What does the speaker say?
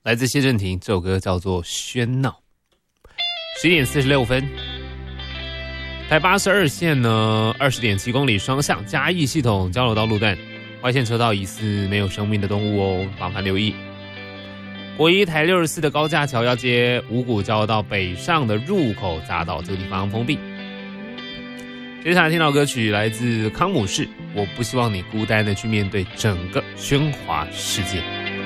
来自谢震廷，这首歌叫做《喧闹》。10点46分，台82线呢，20.7公里双向嘉义系统交流道路段，外线车道疑似没有生命的动物哦，麻烦留意。国一台64的高架桥要接五股交流道北上的入口匝道，这个地方封闭。接下来听到歌曲来自康姆士，我不希望你孤单的去面对整个喧哗世界。